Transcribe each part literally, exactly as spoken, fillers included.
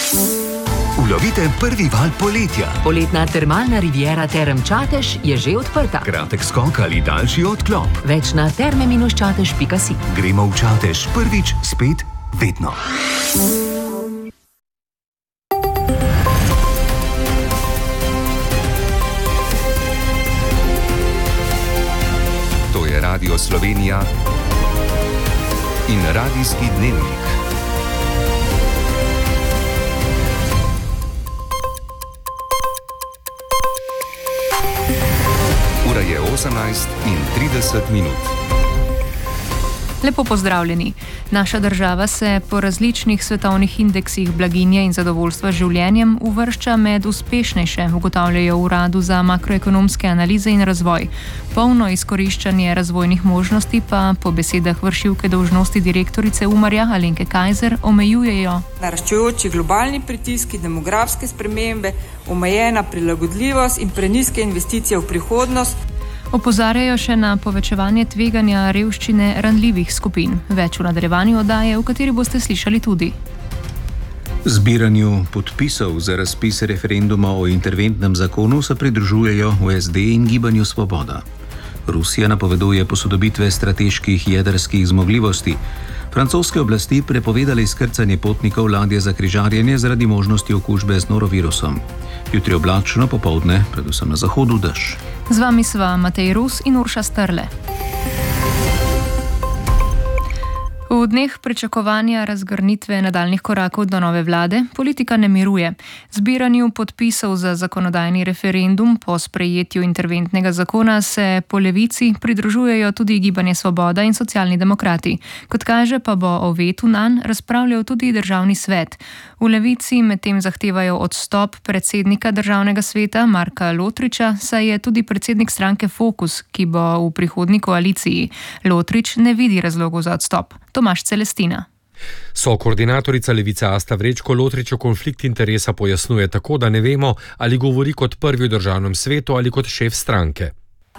Ulovite prvi val poletja. Poletna termalna riviera Term Čatež je že odprta. Kratek skok ali daljši odklop. Več na terme čatež pika si. Gremo v Čatež prvič, spet, vedno. To je Radio Slovenija in Radijski dnevnik. Ura je osemnajst in trideset minut. Lepo pozdravljeni. Naša država se po različnih svetovnih indeksih blaginje in zadovoljstva z življenjem uvršča med uspešnejše, ugotavljajo v Uradu za makroekonomske analize in razvoj. Polno izkoriščanje razvojnih možnosti pa po besedah vršilke dolžnosti direktorice Umarja Alenke Kajzer omejujejo naraščajoči globalni pritiski, demografske spremembe, omejena prilagodljivost in prenizke investicije v prihodnost. Opozarjajo še na povečevanje tveganja revščine ranljivih skupin. Več v nadaljevanju oddaje, v kateri boste slišali tudi. Zbiranju podpisov za razpis referenduma o interventnem zakonu se pridružujejo V S D in Gibanju Svoboda. Rusija napoveduje posodobitve strateških jedrskih zmogljivosti. Francoske oblasti prepovedale izkrcanje potnikov ladje za križarjenje zaradi možnosti okužbe z norovirusom. Jutri oblačno, popoldne, predvsem na zahodu, dež. Z vami sva Matej Rus in Urša Strle. V dneh pričakovanja razgrnitve nadaljnih korakov do nove vlade politika ne miruje. Zbiranju podpisov za zakonodajni referendum po sprejetju interventnega zakona se po levici pridružujejo tudi Gibanje Svoboda in Socialni demokrati. Kot kaže, pa bo o vetu nanj razpravljal tudi Državni svet. V levici medtem zahtevajo odstop predsednika Državnega sveta Marka Lotriča, saj je tudi predsednik stranke Fokus, ki bo v prihodnji koaliciji. Lotrič ne vidi razlogov za odstop. Tomaž Celestina. Sokoordinatorica Levice Asta Vrečko Lotričev konflikt interesa pojasnjuje tako, da ne vemo, ali govori kot prvi v Državnem svetu ali kot šef stranke.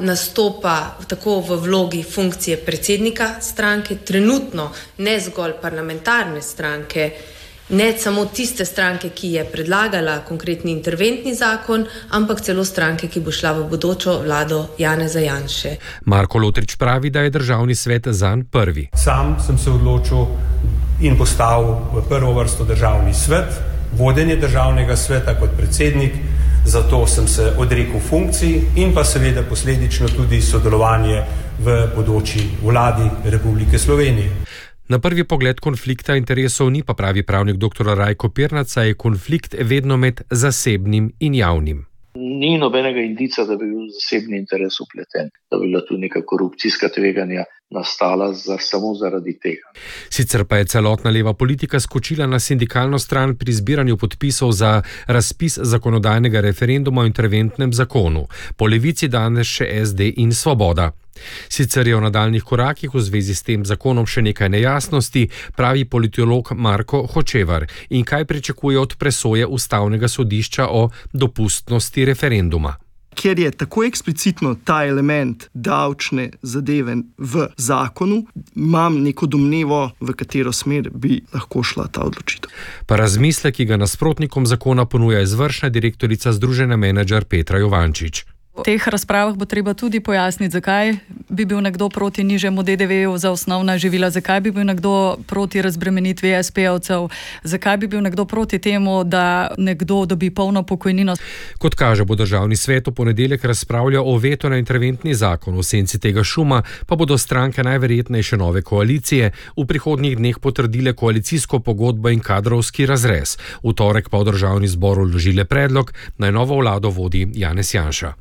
Nastopa tako v vlogi funkcije predsednika stranke, trenutno ne zgolj parlamentarne stranke, ne samo tiste stranke, ki je predlagala konkretni interventni zakon, ampak celo stranke, ki bo šla v bodočo vlado Janeza Janše. Marko Lotrič pravi, da je Državni svet zanj prvi. Sam sem se odločil in postavil v prvo vrsto Državni svet, vodenje Državnega sveta kot predsednik, zato sem se odrekel funkciji in pa seveda posledično tudi sodelovanje v bodoči vladi Republike Slovenije. Na prvi pogled konflikta interesov ni, pa pravi pravnik dr. Rajko Pirnat, saj je konflikt vedno med zasebnim in javnim. Ni nobenega indica, da bi bil zasebni interes vpleten, da bi bila tu neka korupcijska tveganja nastala za, samo zaradi tega. Sicer pa je celotna leva politika skočila na sindikalno stran pri zbiranju podpisov za razpis zakonodajnega referenduma o interventnem zakonu. Po levici danes še S D in Svoboda. Sicer je o nadaljnih korakih v zvezi s tem zakonom še nekaj nejasnosti, pravi politolog Marko Hočevar, in kaj pričakuje od presoje Ustavnega sodišča o dopustnosti referenduma. Ker je tako eksplicitno ta element davčne zadeve v zakonu, imam neko domnevo, v katero smer bi lahko šla ta odločitev. Pa razmislek, ki ga nasprotnikom zakona ponuja izvršna direktorica Združenja Menedžer Petra Jovančič. V teh razpravah bo treba tudi pojasniti, zakaj bi bil nekdo proti nižjemu D D V-ju za osnovna živila, zakaj bi bil nekdo proti razbremenitvi es pe-ovcev, zakaj bi bil nekdo proti temu, da nekdo dobi polno pokojnino. Kot kaže, bo Državni svet v ponedeljek razpravljal o vetu na interventni zakon. V senci tega šuma pa bodo stranke najverjetnejše nove koalicije v prihodnjih dneh potrdile koalicijsko pogodbo in kadrovski razrez. V torek pa v Državni zbor vložile predlog, naj novo vlado vodi Janez Janša.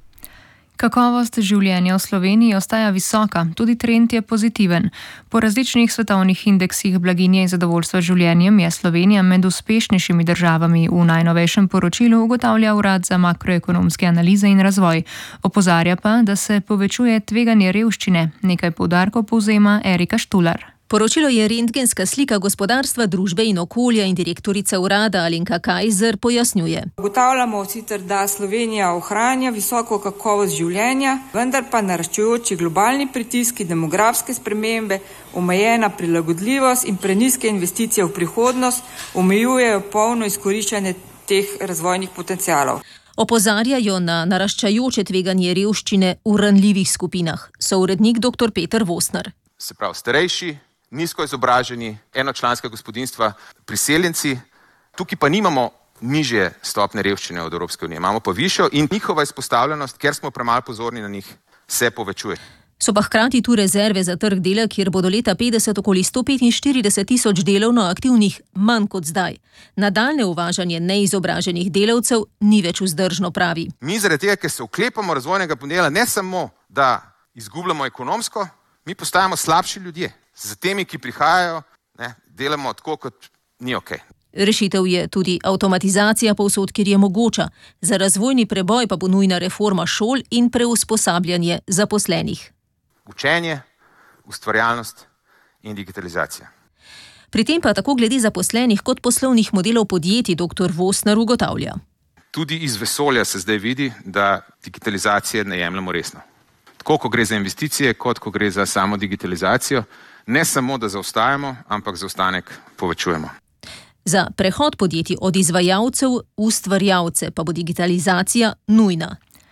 Kakovost življenja v Sloveniji ostaja visoka, tudi trend je pozitiven. Po različnih svetovnih indeksih blaginje in zadovoljstva z življenjem je Slovenija med uspešnejšimi državami. V najnovejšem poročilu ugotavlja Urad za makroekonomske analize in razvoj. Opozarja pa, da se povečuje tveganje revščine. Nekaj poudarkov povzema Erika Štular. Poročilo je rentgenska slika gospodarstva, družbe in okolja in direktorica urada Alenka Kajzer pojasnjuje. Ugotavljamo sicer, da Slovenija ohranja visoko kakovost življenja, vendar pa naraščajoči globalni pritiski, demografske spremembe, omejena prilagodljivost in prenizke investicije v prihodnost omejujejo polno izkoriščanje teh razvojnih potencialov. Opozarjajo na naraščajoče tveganje revščine v ranljivih skupinah. Sourednik dr. Peter Vosner. Se pravi, starejši, nizko izobraženi, enočlanska gospodinjstva, priseljenci. Tukaj pa nimamo nižje stopne revščine od Evropske unije. Imamo pa višjo in njihova izpostavljenost, ker smo premalo pozorni na njih, se povečuje. So pa hkrati tu rezerve za trg dela, kjer bo do leta petdeset okoli sto petinštirideset tisoč delovno aktivnih, manj kot zdaj. Nadaljne uvažanje neizobraženih delavcev ni več vzdržno, pravi. Mi zaradi tega, ker se oklepamo razvojnega modela, ne samo, da izgubljamo ekonomsko, mi postajamo slabši ljudje. Z temi, ki prihajajo, ne, delamo tako, kot ni okej. Rešitev je tudi avtomatizacija povsod, kjer je mogoča. Za razvojni preboj pa bo nujna reforma šol in preusposabljanje zaposlenih. Učenje, ustvarjalnost in digitalizacija. Pri tem pa tako glede zaposlenih kot poslovnih modelov podjetij dr. Vosner ugotavlja. Tudi iz vesolja se zdaj vidi, da digitalizacije ne jemljemo resno. Tako, ko gre za investicije, kot ko gre za samo digitalizacijo, ne samo, da zaostajamo, ampak zaostanek povečujemo. Za prehod podjetij od izvajalcev v ustvarjalce pa bo digitalizacija nujna.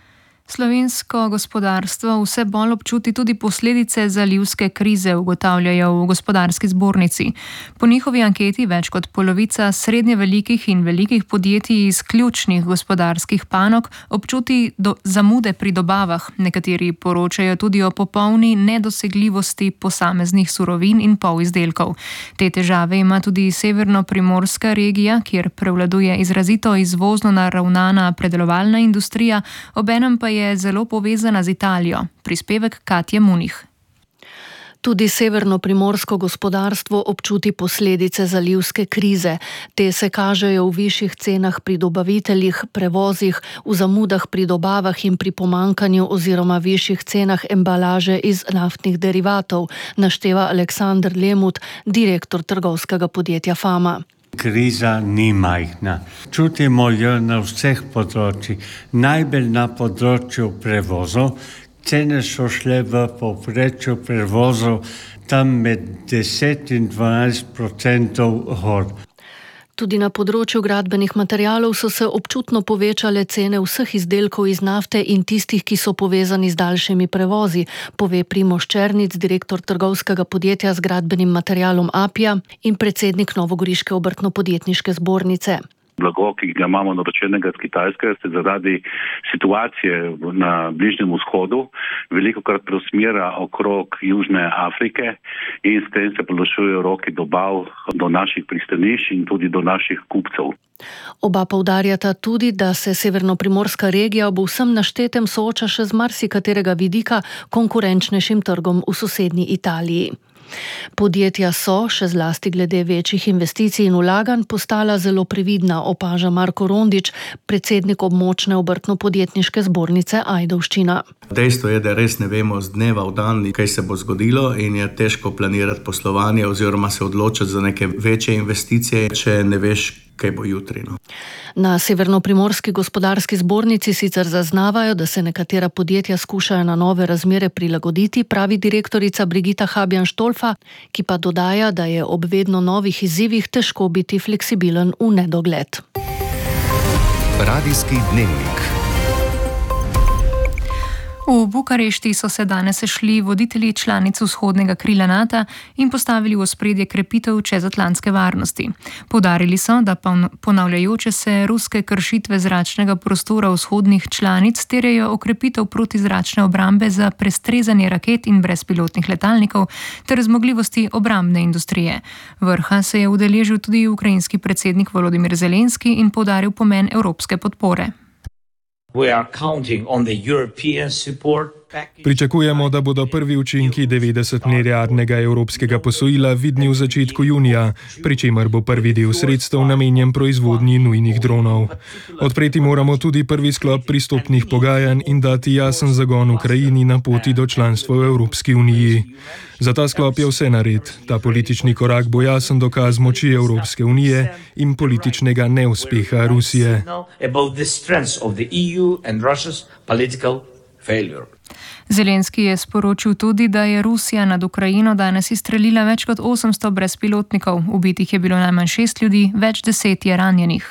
Slovensko gospodarstvo vse bolj občuti tudi posledice zalivske krize, ugotavljajo v gospodarski zbornici. Po njihovi anketi več kot polovica srednje velikih in velikih podjetij iz ključnih gospodarskih panog občuti do zamude pri dobavah. Nekateri poročajo tudi o popolni nedosegljivosti posameznih surovin in polizdelkov. Te težave ima tudi severno-primorska regija, kjer prevladuje izrazito izvozno naravnana predelovalna industrija, obenem pa je zelo povezana z Italijo. Prispevek Katje Munih. Tudi severno-primorsko gospodarstvo občuti posledice zalivske krize. Te se kažejo v višjih cenah pri dobaviteljih, prevozih, v zamudah pri dobavah in pri pomankanju oziroma višjih cenah embalaže iz naftnih derivatov, našteva Aleksander Lemut, direktor trgovskega podjetja Fama. Kriza ni majhna. Čutimo jo na vseh področjih. Najbolj na področju prevozov. Cene so šle v povprečju prevozov tam med deset in dvanajst procentov gor. Tudi na področju gradbenih materialov so se občutno povečale cene vseh izdelkov iz nafte in tistih, ki so povezani z daljšimi prevozi, pove Primož Černic, direktor trgovskega podjetja z gradbenim materialom Apia in predsednik Novogoriške obrtno-podjetniške zbornice. Blago, ki ga imamo naročenega z Kitajske, se zaradi situacije na Bližnjem vzhodu veliko krat preusmera okrog Južne Afrike in s tem se podaljšujejo roki dobav do naših pristanišč in tudi do naših kupcev. Oba poudarjata tudi, da se severno-primorska regija ob vsem naštetem sooča še z marsikaterega vidika konkurenčnejšim trgom v sosednji Italiji. Podjetja so, še zlasti glede večjih investicij in vlaganj, postala zelo previdna, opaža Marko Rondič, predsednik območne obrtno-podjetniške zbornice Ajdovščina. Dejstvo je, da res ne vemo z dneva v dan, kaj se bo zgodilo in je težko planirati poslovanje oziroma se odločiti za neke večje investicije, če ne veš, kaj bo jutri. No. Na severno-primorski gospodarski zbornici sicer zaznavajo, da se nekatera podjetja skušajo na nove razmere prilagoditi, pravi direktorica Brigita Habjan-Štolfa, ki pa dodaja, da je ob vedno novih izzivih težko biti fleksibilen v nedogled. Radijski dnevnik. V Bukarešti so se danes sešli voditelji članic vzhodnega krila NATO in postavili v ospredje krepitev čezatlantske varnosti. Poudarili so, da ponavljajoče se ruske kršitve zračnega prostora vzhodnih članic terjajo okrepitev protizračne obrambe za prestrezanje raket in brezpilotnih letalnikov ter zmogljivosti obrambne industrije. Vrha se je udeležil tudi ukrajinski predsednik Volodimir Zelenski in poudaril pomen evropske podpore. We are counting on the European support Pričakujemo, da bodo prvi učinki devetdeset milijardnega evropskega posojila vidni v začetku junija, pri čemer bo prvi del sredstev namenjen proizvodnji nujnih dronov. Odpreti moramo tudi prvi sklop pristopnih pogajanj in dati jasen zagon Ukrajini na poti do članstva v Evropski uniji. Za ta sklop je vse nared. Ta politični korak bo jasen dokaz moči Evropske unije in političnega neuspeha Rusije. Zelenski je sporočil tudi, da je Rusija nad Ukrajino danes izstrelila več kot osemsto brezpilotnikov. Ubitih je bilo najmanj šest ljudi, več deset je ranjenih.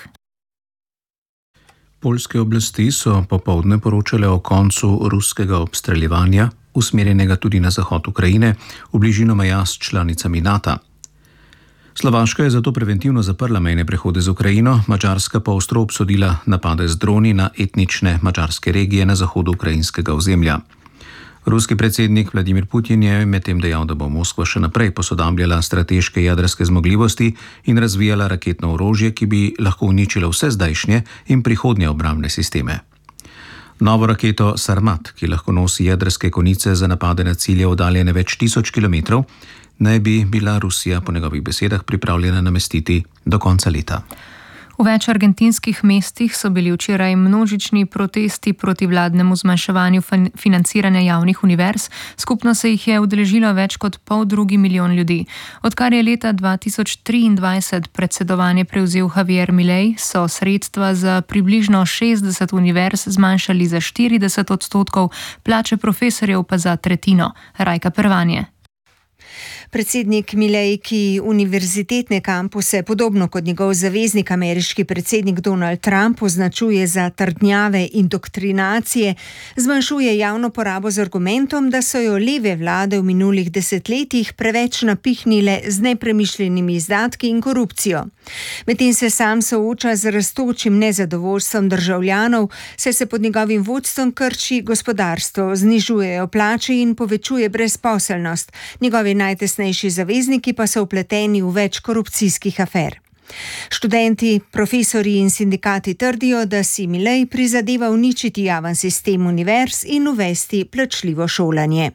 Poljske oblasti so popoldne poročale o koncu ruskega obstreljevanja, usmerjenega tudi na zahod Ukrajine, v bližino meja s članicami NATO. Slovaška je zato preventivno zaprla mejne prehode z Ukrajino, Madžarska pa ostro obsodila napade z droni na etnične madžarske regije na zahodu ukrajinskega ozemlja. Ruski predsednik Vladimir Putin je medtem dejal, da bo Moskva še naprej posodabljala strateške jedrske zmogljivosti in razvijala raketno orožje, ki bi lahko uničilo vse zdajšnje in prihodnje obrambne sisteme. Novo raketo Sarmat, ki lahko nosi jedrske konice za napade na cilje oddaljene več tisoč kilometrov, naj bi bila Rusija po njegovih besedah pripravljena namestiti do konca leta. V več argentinskih mestih so bili včeraj množični protesti proti vladnemu zmanjševanju financiranja javnih univerz. Skupno se jih je udeležilo več kot pol drugi milijon ljudi. Odkar je leta dva tisoč triindvajset predsedovanje prevzel Javier Milei, so sredstva za približno šestdeset univerz zmanjšali za štirideset odstotkov, plače profesorjev pa za tretjino. Rajka Pervanje. Predsednik Milei, ki univerzitetne kampuse, podobno kot njegov zaveznik ameriški predsednik Donald Trump, označuje za trdnjave indoktrinacije, zmanjšuje javno porabo z argumentom, da so jo leve vlade v minulih desetletjih preveč napihnile z nepremišljenimi izdatki in korupcijo. Medtem se sam sooča z rastočim nezadovoljstvom državljanov, saj se pod njegovim vodstvom krči gospodarstvo, znižujejo plače in povečuje brezposelnost. Njegovi najtesnejši zavezniki pa so vpleteni v več korupcijskih afer. Študenti, profesorji in sindikati trdijo, da si Milei prizadeva uničiti javen sistem univerz in uvesti plačljivo šolanje.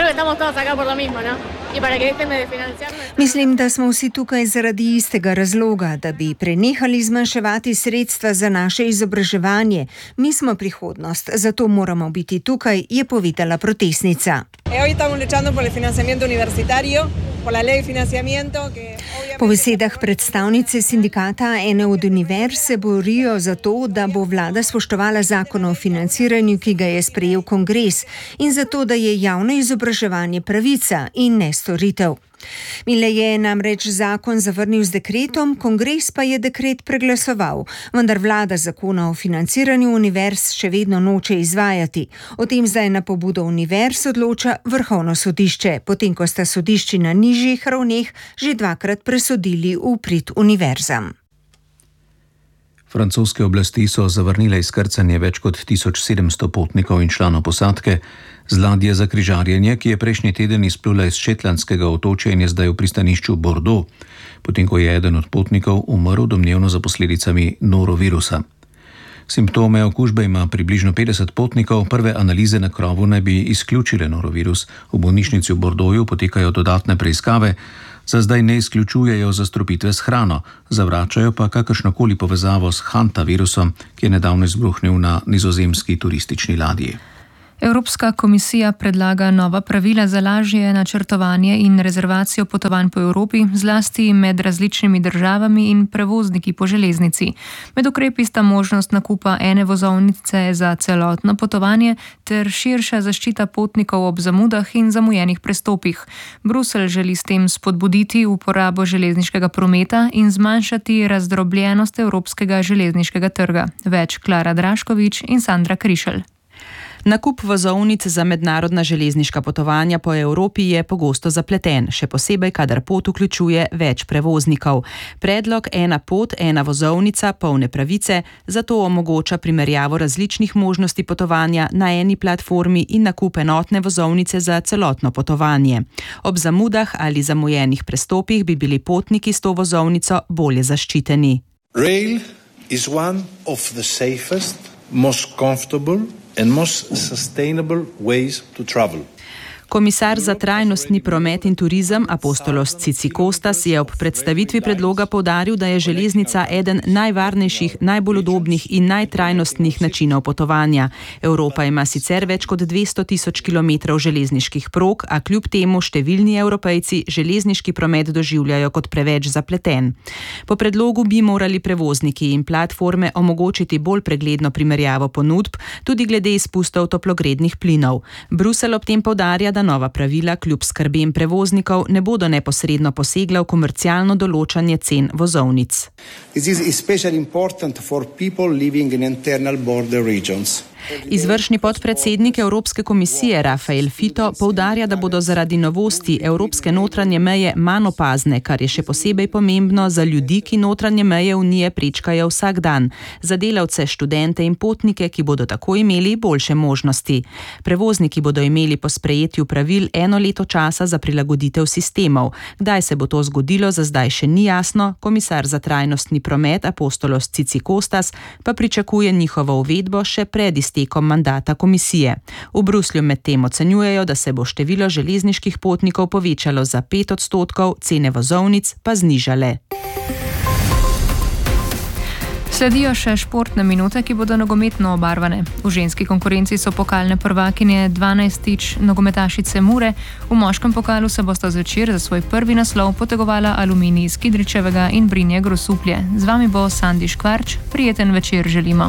Mislim, da smo vsi tukaj zaradi istega razloga, da bi prenehali zmanjševati sredstva za naše izobraževanje. Mi smo prihodnost, zato moramo biti tukaj, je povedala protestnica. Po besedah predstavnice sindikata ene od univerz se borijo za to, da bo vlada spoštovala zakon o financiranju, ki ga je sprejel kongres, in za to, da je javno izobraževanje pravica in ne storitev. Milei je namreč zakon zavrnil z dekretom, kongres pa je dekret preglasoval, vendar vlada zakona o financiranju univerz še vedno noče izvajati. O tem zdaj na pobudo univerz odloča Vrhovno sodišče, potem ko sta sodišči na nižjih ravneh že dvakrat presodili v prid univerzam. Francoske oblasti so zavrnile izkrcanje več kot tisoč sedemsto potnikov in članov posadke z ladje za križarjenje, ki je prejšnji teden izplula iz Shetlandskega otočja in je zdaj v pristanišču Bordeaux, potem ko je eden od potnikov umrl domnevno za posledicami norovirusa. Simptome okužbe ima približno petdeset potnikov, prve analize na krovu naj bi izključile norovirus. V bolnišnici v Bordeauxu potekajo dodatne preiskave, za zdaj ne izključujejo zastrupitve s hrano, zavračajo pa kakršnokoli povezavo s hantavirusom, ki je nedavno izbruhnil na nizozemski turistični ladji. Evropska komisija predlaga nova pravila za lažje načrtovanje in rezervacijo potovanj po Evropi, zlasti med različnimi državami in prevozniki po železnici. Med ukrepi sta možnost nakupa ene vozovnice za celotno potovanje ter širša zaščita potnikov ob zamudah in zamujenih prestopih. Bruselj želi s tem spodbuditi uporabo železniškega prometa in zmanjšati razdrobljenost evropskega železniškega trga. Več Klara Draškovič in Sandra Krišelj. Nakup vozovnic za mednarodna železniška potovanja po Evropi je pogosto zapleten, še posebej, kadar pot vključuje več prevoznikov. Predlog ena pot, ena vozovnica, polne pravice, zato omogoča primerjavo različnih možnosti potovanja na eni platformi in nakup enotne vozovnice za celotno potovanje. Ob zamudah ali zamujenih prestopih bi bili potniki s to vozovnico bolje zaščiteni. Rail is one of the safest, most comfortable and most sustainable ways to travel. Komisar za trajnostni promet in turizem Apostolos Cicikostas je ob predstavitvi predloga poudaril, da je železnica eden najvarnejših, najbolj udobnih in najtrajnostnih načinov potovanja. Evropa ima sicer več kot dvesto tisoč kilometrov železniških prog, a kljub temu številni Evropejci železniški promet doživljajo kot preveč zapleten. Po predlogu bi morali prevozniki in platforme omogočiti bolj pregledno primerjavo ponudb, tudi glede izpustov toplogrednih plinov. Bruselj ob tem poudarja, da nova pravila kljub skrbem prevoznikov ne bodo neposredno posegla v komercialno določanje cen vozovnic. This is especially important for people living in internal border regions. Izvršni podpredsednik Evropske komisije Rafael Fito poudarja, da bodo zaradi novosti evropske notranje meje manj opazne, kar je še posebej pomembno za ljudi, ki notranje meje Unije prečkajo vsak dan, za delavce, študente in potnike, ki bodo tako imeli boljše možnosti. Prevozniki bodo imeli po sprejetju pravil eno leto časa za prilagoditev sistemov. Kdaj se bo to zgodilo, za zdaj še ni jasno, komisar za trajnostni promet Apostolos Cicikostas pa pričakuje njihovo uvedbo še pred iztekom mandata komisije. V Bruslju medtem ocenjujejo, da se bo število železniških potnikov povečalo za pet odstotkov, cene vozovnic pa znižale. Sledijo še športne minute, ki bodo nogometno obarvane. V ženski konkurenci so pokalne prvakinje dvanajstič nogometašice Mure, v moškem pokalu se bosta zvečer za svoj prvi naslov potegovala Aluminij iz Kidričevega in Brinje Grosuplje. Z vami bo Sandi Škvarč, prijeten večer želimo.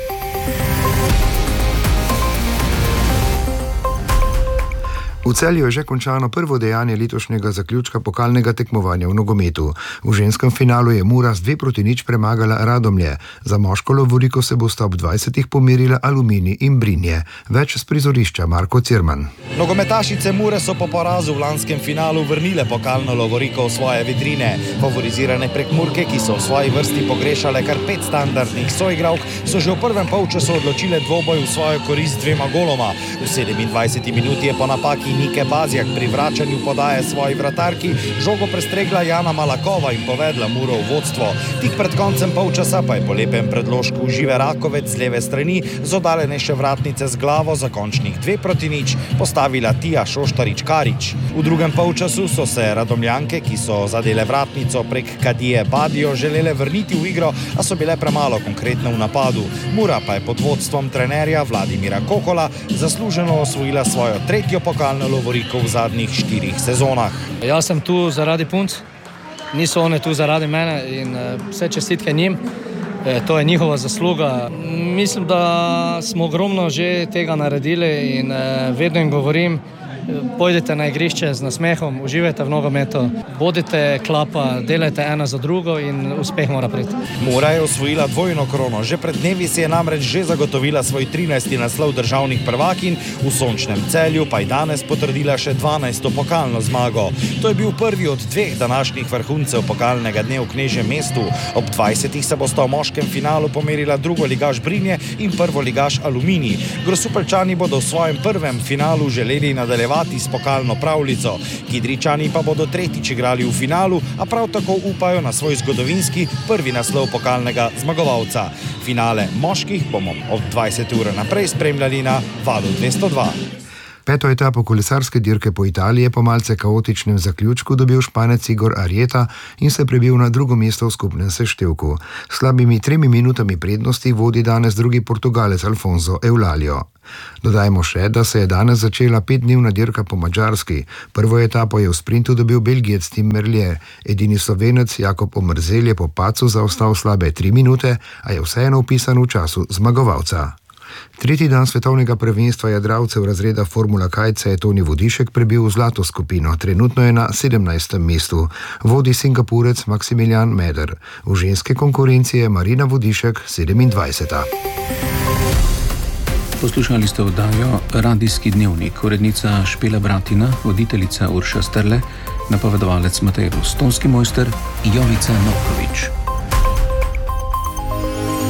V Celju je že končano prvo dejanje letošnjega zaključka pokalnega tekmovanja v nogometu. V ženskem finalu je Mura z dve proti nič premagala Radomlje. Za moško lovoriko se bosta ob dvajsetih pomerila Aluminij in Brinje. Več z prizorišča Marko Cirman. Nogometašice Mure so po porazu v lanskem finalu vrnile pokalno lovoriko v svoje vitrine. Favorizirane Prekmurke, ki so v svoji vrsti pogrešale kar pet standardnih soigralk, so že v prvem polčasu odločile dvoboj v svojo korist dvema goloma. V sedemindvajseti minuti je po napaki Nike Bazjak pri vračanju podaje svoji vratarki žogo prestregla Jana Malakova in povedla Muro v vodstvo. Tik pred koncem polčasa pa je po lepem predložku Žive Rakovec z leve strani z oddaljene vratnice z glavo za končnih dve proti nič postavila Tija Šoštarič-Karič. V drugem polčasu so se Radomljanke, ki so zadele vratnico prek Kadije Badijo, želele vrniti v igro, a so bile premalo konkretne v napadu. Mura pa je pod vodstvom trenerja Vladimira Kokola zasluženo osvojila svojo tretjo pokalno lovoriko v zadnjih štirih sezonah. Jaz sem tu zaradi punc, niso one tu zaradi mene in vse čestitke njim. To je njihova zasluga. Mislim, da smo ogromno že tega naredili in vedno jim govorim, pojdite na igrišče z nasmehom, uživajte v nogometu, bodite klapa, delajte ena za drugo in uspeh mora priti. Mura je osvojila dvojno krono. Že pred dnevi si je namreč že zagotovila svoj trinajsti naslov državnih prvakinj, v sončnem Celju pa je danes potrdila še dvanajsto pokalno zmago. To je bil prvi od dveh današnjih vrhuncev pokalnega dne v Knežjem mestu. Ob dvajsetih se bosta v moškem finalu pomerila drugoligaš Brinje in prvoligaš Aluminij. Grosupeljčani bodo v svojem prvem finalu želeli nadaljevati s pokalno pravljico. Kidričani pa bodo tretjič igrali v finalu, a prav tako upajo na svoj zgodovinski prvi naslov pokalnega zmagovalca. Finale moških bomo ob dvajseti ure naprej spremljali na Valu dvesto dva. Peto etapo kolesarske dirke po Italiji je po malce kaotičnem zaključku dobil Španec Igor Arieta in se prebil na drugo mesto v skupnem seštevku. S slabimi tremi minutami prednosti vodi danes drugi Portugalec Alfonso Eulalio. Dodajmo še, da se je danes začela petdnevna dirka po Madžarski. Prvo etapo je v sprintu dobil Belgijec Tim Merlier. Edini Slovenec Jakob Omerzel je po padcu zaostal slabe tri minute, a je vseeno vpisan v času zmagovalca. Tretji dan svetovnega prvenstva jadralcev razreda Formula Kajt se je Toni Vodišek prebil v zlato skupino. Trenutno je na sedemnajstem mestu. Vodi Singapurec Maximilian Meder. V ženske konkurenci je Marina Vodišek sedemindvajseta. Poslušali ste oddajo Radijski dnevnik, urednica Špela Bratina, voditeljica Urša Strle, napovedovalec Matej Rus, tonski mojster Jovica Novkovič.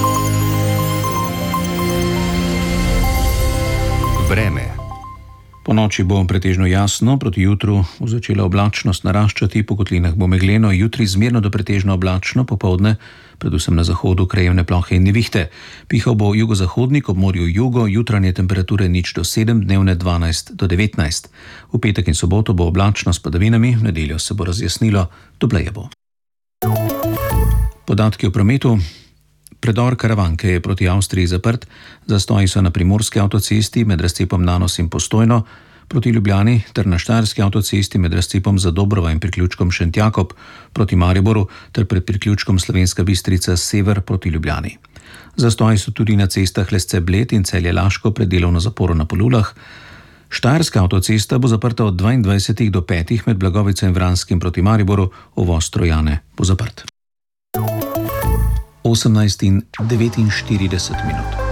Vreme. Po noči bo pretežno jasno, proti jutru bo začela oblačnost naraščati, po kotlinah bo megleno, jutri zmerno do pretežno oblačno, popoldne, predvsem na zahodu krajevne plohe in nevihte. Pihal bo jugozahodnik, ob morju jugo, jutranje temperature nič do sedem, dnevne dvanajst do devetnajst. V petek in soboto bo oblačno s padavinami, v nedeljo se bo razjasnilo, topleje bo. Podatki o prometu. Predor Karavanke je proti Avstriji zaprt, zastoji so na primorski avtocesti med razcepom Nanos in Postojno, proti Ljubljani ter na štajerski avtocesti med razcepom Zadobrova in priključkom Šentjakob, proti Mariboru ter pred priključkom Slovenska Bistrica sever proti Ljubljani. Zastoji so tudi na cestah Lesce-Bled in Celje-Laško pred delovno zaporo na Polulah. Štajerska avtocesta bo zaprta od dvaindvajsetih do petih med Blagovico in Vranskim proti Mariboru, uvoz Trojane bo zaprt. osemnajst in devetinštirideset minut.